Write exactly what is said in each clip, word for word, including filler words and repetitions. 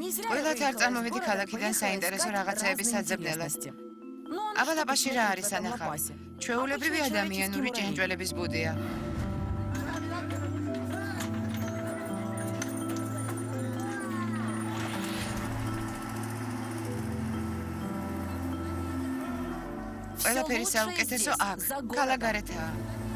ყველა არ წარმოვიდი ქალაქიდან საინტერესო რაღაცეების საძებნელად. აბა ლაპაში რა არის სანახავი? ჩვეულებრივი ადამიანური ჭენჭველების ბუდია. ყველაფერი საუკეთესო აქ, ქალაქგარეთაა.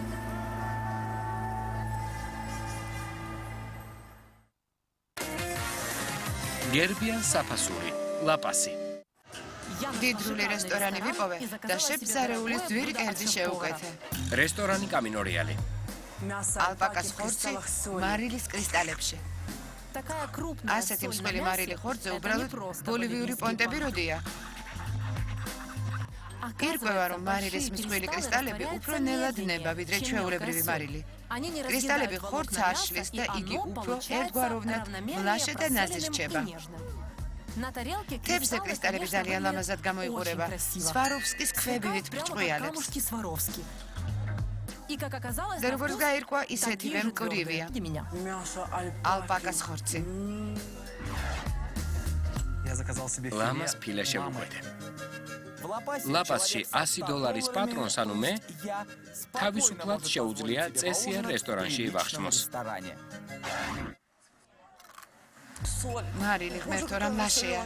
გერბიან საფასური, ლაპასი. დიდრული რესტორანი ვიპოვე და შეფ ზარეულის ძვირი კერძი შეუკვეთე. რესტორანი კამინორიალი. ალპაკას ხორცი მარილის კრისტალებში. ასეთი მსხვილი მარილი ხორცზე უბრალოდ ბოლივიური პონტები როდია. ირკვევა, რომ მარილის მსხვილი კრისტალები უფრო ნელად ნება, ვიდრე ჩვეულებრივი მარილი. კრისტალები ხორცს არ შლის და იგი უფრო ერთგვაროვნად მლაშე და ნაზი რჩება. თევზზე კრისტალები ძალიან ლამაზად გამოიყურება. სვაროვსკის ქვევივით ბრჭყვიალებს. და როგორც გაირკვა, ისეთივე მკვრივია. ალპაკას ხორცი. ლამას ფილე შევუკვეთე. ლაპასში ასი დოლარის პატრონს, ანუ მე, თავისუფლად შეუძლია წესიერ რესტორანში ივახშმოს. მარილი ღმერთო რა მლაშეა.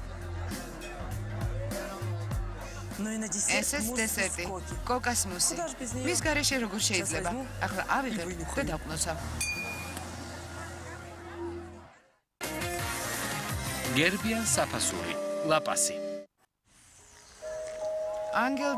ესეც დესერტი, კოკას მუსი. მის გარეშე როგორ შეიძლება? ახლა ავიღებ და დავკნოსავ. გერბიან საფასური, ლაპასი. ანგელ